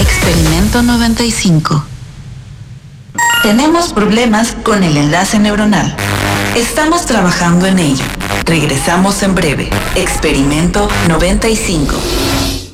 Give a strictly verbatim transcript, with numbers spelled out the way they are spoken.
Experimento noventa y cinco. Tenemos problemas con el enlace neuronal. Estamos trabajando en ello. Regresamos en breve. Experimento noventa y cinco.